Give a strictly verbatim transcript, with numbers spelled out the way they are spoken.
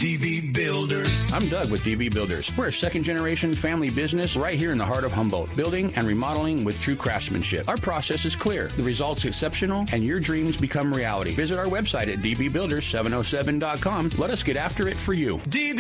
D B Builders. I'm Doug with D B Builders. We're a second-generation family business right here in the heart of Humboldt, building and remodeling with true craftsmanship. Our process is clear, the results exceptional, and your dreams become reality. Visit our website at d b builders seven oh seven dot com. Let us get after it for you. D B